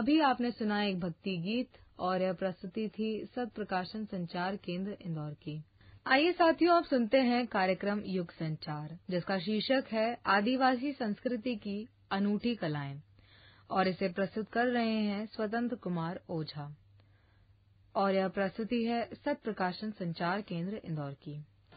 अभी आपने सुना एक भक्ति गीत और यह प्रस्तुति थी सत प्रकाशन संचार केंद्र इंदौर की। आइए साथियों, आप सुनते हैं कार्यक्रम युग संचार, जिसका शीर्षक है आदिवासी संस्कृति की अनूठी कलाएं, और इसे प्रस्तुत कर रहे हैं स्वतंत्र कुमार ओझा। और यह प्रस्तुति है सत प्रकाशन संचार केंद्र इंदौर की।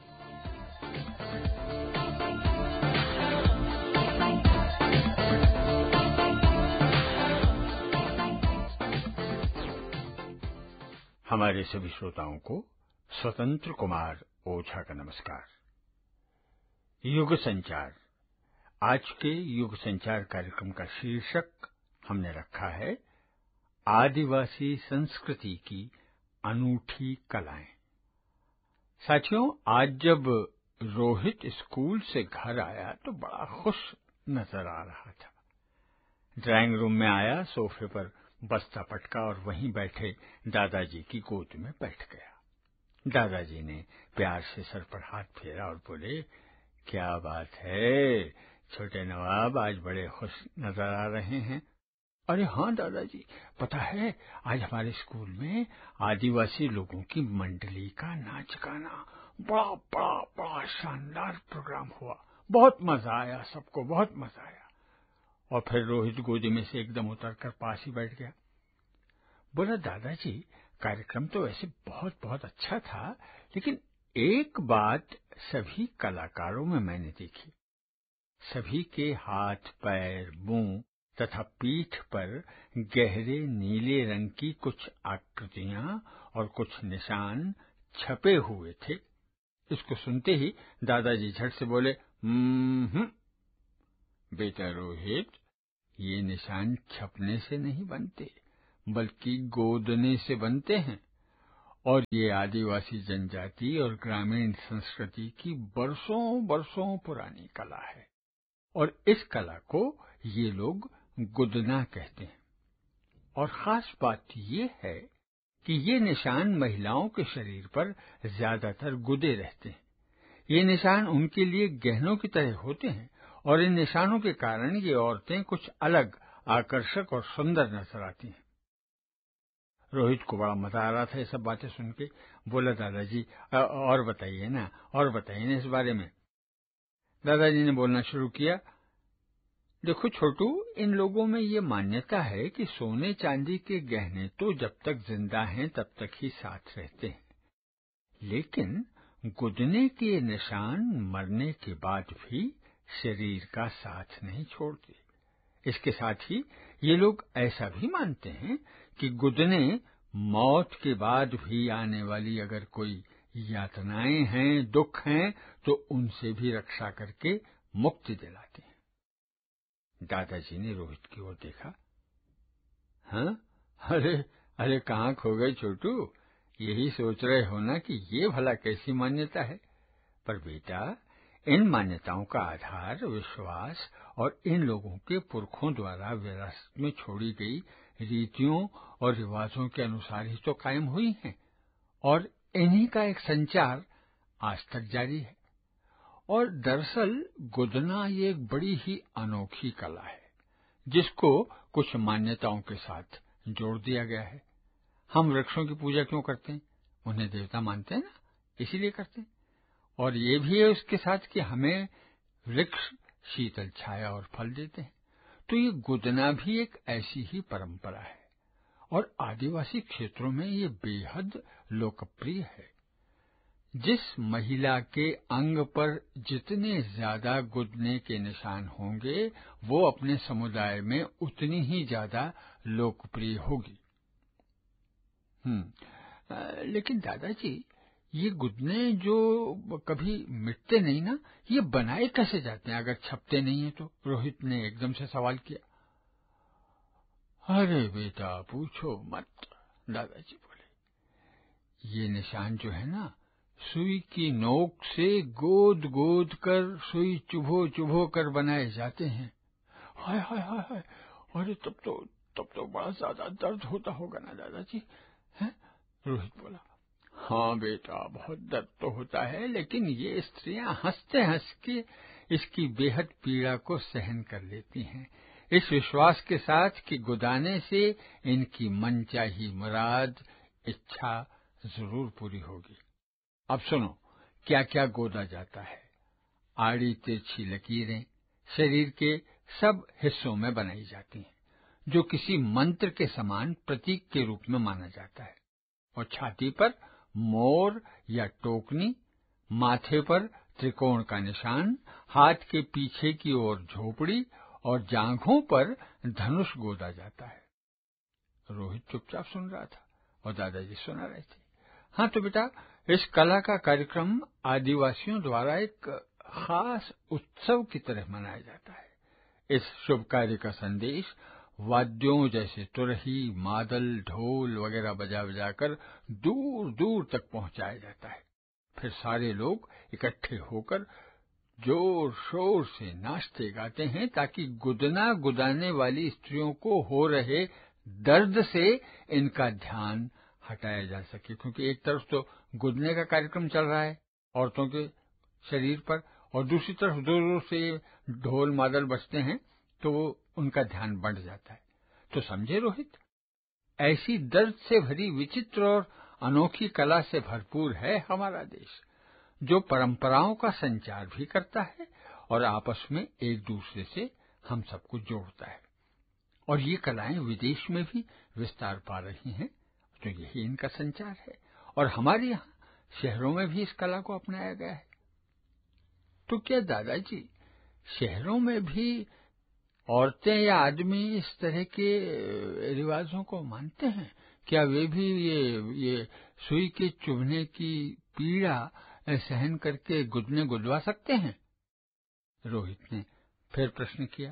हमारे सभी श्रोताओं को स्वतंत्र कुमार ओझा का नमस्कार। युग संचार, आज के युग संचार कार्यक्रम का शीर्षक हमने रखा है आदिवासी संस्कृति की अनूठी कलाएं। साथियों, आज जब रोहित स्कूल से घर आया तो बड़ा खुश नजर आ रहा था। ड्राइंग रूम में आया, सोफे पर बस्ता पटका और वहीं बैठे दादाजी की गोद में बैठ गया। दादाजी ने प्यार से सर पर हाथ फेरा और बोले, क्या बात है छोटे नवाब, आज बड़े खुश नजर आ रहे हैं। अरे हाँ दादाजी, पता है आज हमारे स्कूल में आदिवासी लोगों की मंडली का नाच गाना बड़ा बड़ा बड़ा शानदार प्रोग्राम हुआ। बहुत मजा आया, सबको बहुत मजा आया। और फिर रोहित गोदी में से एकदम उतरकर पास ही बैठ गया। बोला, दादाजी कार्यक्रम तो वैसे बहुत बहुत अच्छा था, लेकिन एक बात सभी कलाकारों में मैंने देखी। सभी के हाथ, पैर, मुंह तथा पीठ पर गहरे नीले रंग की कुछ आकृतियां और कुछ निशान छपे हुए थे। इसको सुनते ही दादाजी झट से बोले, बेटा रोहित, ये निशान छपने से नहीं बनते, बल्कि गोदने से बनते हैं। और ये आदिवासी जनजाति और ग्रामीण संस्कृति की बरसों बरसों पुरानी कला है। और इस कला को ये लोग गुदना कहते हैं। और खास बात ये है कि ये निशान महिलाओं के शरीर पर ज्यादातर गुदे रहते हैं। ये निशान उनके लिए गहनों की तरह होते हैं और इन निशानों के कारण ये औरतें कुछ अलग, आकर्षक और सुंदर नजर आती हैं। रोहित को बड़ा मजा आ रहा था ये सब बातें सुन के। बोला, दादाजी और बताइए ना, और बताइए ना इस बारे में। दादाजी ने बोलना शुरू किया, देखो छोटू, इन लोगों में ये मान्यता है कि सोने चांदी के गहने तो जब तक जिंदा हैं तब तक ही साथ रहते हैं, लेकिन गुदने के निशान मरने के बाद भी शरीर का साथ नहीं छोड़ते। इसके साथ ही ये लोग ऐसा भी मानते हैं कि गुदने मौत के बाद भी आने वाली अगर कोई यातनाएं हैं, दुख हैं, तो उनसे भी रक्षा करके मुक्ति दिलाते हैं। दादाजी ने रोहित की ओर देखा। हाँ, अरे अरे कहाँ खो गए छोटू, यही सोच रहे हो ना कि ये भला कैसी मान्यता है। पर बेटा, इन मान्यताओं का आधार विश्वास और इन लोगों के पुरखों द्वारा विरासत में छोड़ी गई रीतियों और रिवाजों के अनुसार ही तो कायम हुई हैं, और इन्हीं का एक संचार आज तक जारी है। और दरअसल गुदना ये एक बड़ी ही अनोखी कला है, जिसको कुछ मान्यताओं के साथ जोड़ दिया गया है। हम वृक्षों की पूजा क्यों करते हैं? उन्हें देवता मानते हैं ना, इसीलिए करते हैं। और ये भी है उसके साथ कि हमें वृक्ष शीतल छाया और फल देते हैं। तो ये गुदना भी एक ऐसी ही परंपरा है, और आदिवासी क्षेत्रों में ये बेहद लोकप्रिय है। जिस महिला के अंग पर जितने ज्यादा गुदने के निशान होंगे, वो अपने समुदाय में उतनी ही ज्यादा लोकप्रिय होगी। लेकिन दादाजी, ये गुदने जो कभी मिटते नहीं ना, ये बनाए कैसे जाते हैं अगर छपते नहीं है तो? रोहित ने एकदम से सवाल किया। अरे बेटा पूछो मत, दादाजी बोले, ये निशान जो है ना, सुई की नोक से गोद गोद कर सुई चुभो चुभो कर बनाए जाते हैं। हाय हाय हाय हाय, अरे तब तो बड़ा ज्यादा दर्द होता होगा ना दादाजी, हैं? रोहित बोला, हाँ बेटा, बहुत दर्द तो होता है, लेकिन ये स्त्रियां हंसते हंस के इसकी बेहद पीड़ा को सहन कर लेती हैं। इस विश्वास के साथ कि गुदाने से इनकी मनचाही मुराद, इच्छा जरूर पूरी होगी। अब सुनो क्या क्या गोदा जाता है। आड़ी तिरछी लकीरें शरीर के सब हिस्सों में बनाई जाती हैं, जो किसी मंत्र के समान प्रतीक के रूप में माना जाता है। और छाती पर मोर या टोकनी, माथे पर त्रिकोण का निशान, हाथ के पीछे की ओर झोपड़ी और जांघों पर धनुष गोदा जाता है। रोहित चुपचाप सुन रहा था और दादाजी सुना रहे थे। हाँ तो बेटा, इस कला का कार्यक्रम आदिवासियों द्वारा एक खास उत्सव की तरह मनाया जाता है। इस शुभ कार्य का संदेश वाद्यों जैसे तुरही, मादल, ढोल वगैरह बजा बजाकर दूर दूर तक पहुंचाया जाता है। फिर सारे लोग इकट्ठे होकर जोर शोर से नाचते गाते हैं ताकि गुदना गुदाने वाली स्त्रियों को हो रहे दर्द से इनका ध्यान हटाया जा सके। क्योंकि एक तरफ तो गुदने का कार्यक्रम चल रहा है औरतों के शरीर पर, और दूसरी तरफ जोर जोर से ढोल मादल बजते हैं, तो उनका ध्यान बढ़ जाता है। तो समझे रोहित, ऐसी दर्द से भरी विचित्र और अनोखी कला से भरपूर है हमारा देश, जो परंपराओं का संचार भी करता है और आपस में एक दूसरे से हम सबको जोड़ता है। और ये कलाएं विदेश में भी विस्तार पा रही हैं, तो यही इनका संचार है। और हमारे यहाँ शहरों में भी इस कला को अपनाया गया है। तो क्या दादाजी, शहरों में भी औरतें या आदमी इस तरह के रिवाजों को मानते हैं? क्या वे भी ये सुई के चुभने की पीड़ा सहन करके गुदने गुदवा सकते हैं? रोहित ने फिर प्रश्न किया।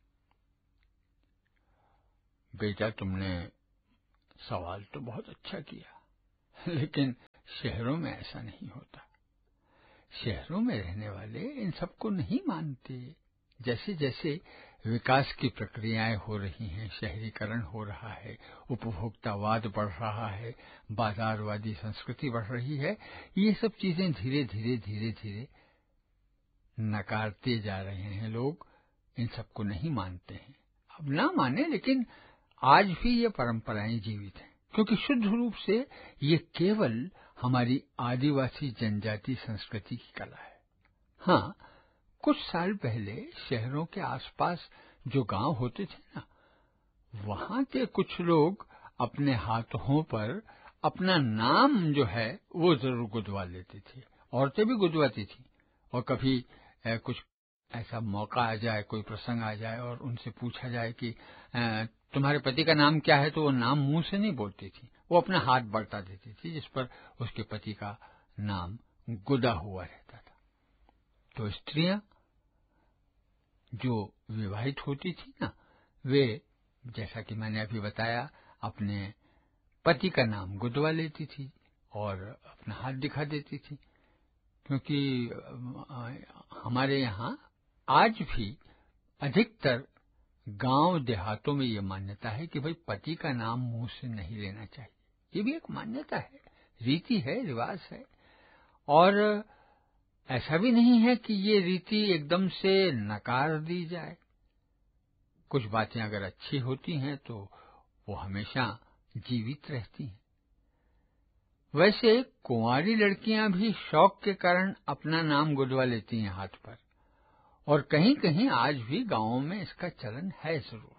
बेटा, तुमने सवाल तो बहुत अच्छा किया, लेकिन शहरों में ऐसा नहीं होता। शहरों में रहने वाले इन सबको नहीं मानते। जैसे जैसे विकास की प्रक्रियाएं हो रही हैं, शहरीकरण हो रहा है, उपभोक्तावाद बढ़ रहा है, बाजारवादी संस्कृति बढ़ रही है, ये सब चीजें धीरे धीरे धीरे धीरे नकारते जा रहे हैं। लोग इन सबको नहीं मानते हैं। अब ना माने, लेकिन आज भी ये परंपराएं जीवित हैं, क्योंकि शुद्ध रूप से ये केवल हमारी आदिवासी जनजाति संस्कृति की कला है। हाँ, कुछ साल पहले शहरों के आसपास जो गांव होते थे ना, वहां के कुछ लोग अपने हाथों पर अपना नाम जो है वो जरूर गुदवा लेते थे। औरतें भी गुदवाती थी। और कभी कुछ ऐसा मौका आ जाए, कोई प्रसंग आ जाए और उनसे पूछा जाए कि तुम्हारे पति का नाम क्या है, तो वो नाम मुंह से नहीं बोलती थी, वो अपना हाथ बढ़ता देती थी, जिस पर उसके पति का नाम गुदा हुआ रहता था। तो स्त्रियां जो विवाहित होती थी ना, वे, जैसा कि मैंने अभी बताया, अपने पति का नाम गुदवा लेती थी और अपना हाथ दिखा देती थी। क्योंकि हमारे यहाँ आज भी अधिकतर गांव देहातों में ये मान्यता है कि भाई पति का नाम मुंह से नहीं लेना चाहिए। ये भी एक मान्यता है, रीति है, रिवाज है। और ऐसा भी नहीं है कि ये रीति एकदम से नकार दी जाए। कुछ बातें अगर अच्छी होती हैं तो वो हमेशा जीवित रहती हैं। वैसे कुंवारी लड़कियां भी शौक के कारण अपना नाम गुदवा लेती हैं हाथ पर, और कहीं कहीं आज भी गांवों में इसका चलन है जरूर।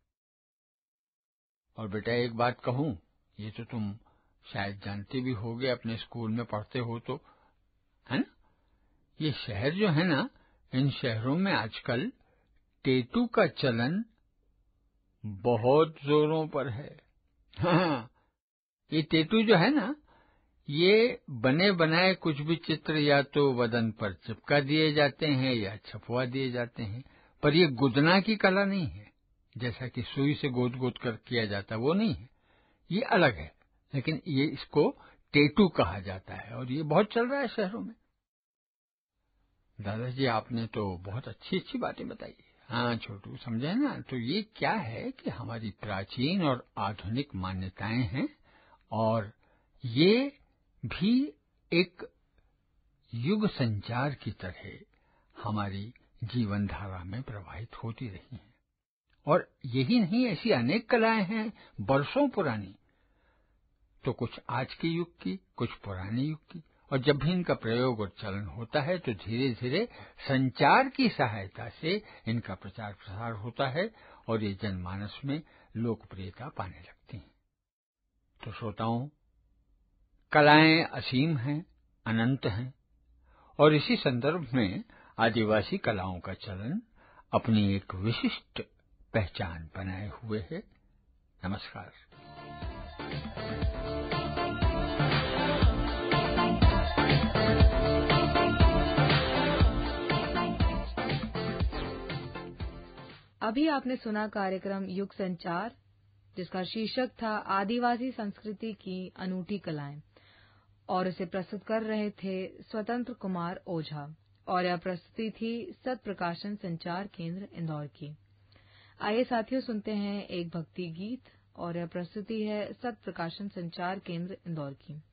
और बेटा, एक बात कहूं, ये तो तुम शायद जानते भी होगे, अपने स्कूल में पढ़ते हो तो, है ना? ये शहर जो है ना, इन शहरों में आजकल टेटू का चलन बहुत जोरों पर है। हाँ, ये टेटू जो है ना, ये बने बनाए कुछ भी चित्र या तो बदन पर चिपका दिए जाते हैं या छपवा दिए जाते हैं, पर ये गुदना की कला नहीं है। जैसा कि सुई से गोद गोद कर किया जाता है, वो नहीं है, ये अलग है। लेकिन ये इसको टेटू कहा जाता है और ये बहुत चल रहा है शहरों में। दादाजी, आपने तो बहुत अच्छी अच्छी बातें बताई। हाँ छोटू, समझे ना? तो ये क्या है कि हमारी प्राचीन और आधुनिक मान्यताएं हैं, और ये भी एक युग संचार की तरह हमारी जीवन धारा में प्रवाहित होती रही हैं। और यही नहीं, ऐसी अनेक कलाएं हैं बरसों पुरानी, तो कुछ आज के युग की, कुछ पुराने युग की। और जब भी इनका प्रयोग और चलन होता है तो धीरे धीरे संचार की सहायता से इनका प्रचार प्रसार होता है और ये जनमानस में लोकप्रियता पाने लगती हैं। तो श्रोताओं, कलाएं असीम हैं, अनंत हैं, और इसी संदर्भ में आदिवासी कलाओं का चलन अपनी एक विशिष्ट पहचान बनाए हुए है। नमस्कार। अभी आपने सुना कार्यक्रम युग संचार, जिसका शीर्षक था आदिवासी संस्कृति की अनूठी कलाएं, और इसे प्रस्तुत कर रहे थे स्वतंत्र कुमार ओझा, और यह प्रस्तुति थी सत प्रकाशन संचार केंद्र इंदौर की। आइए साथियों, सुनते हैं एक भक्ति गीत, और यह प्रस्तुति है सत प्रकाशन संचार केंद्र इंदौर की।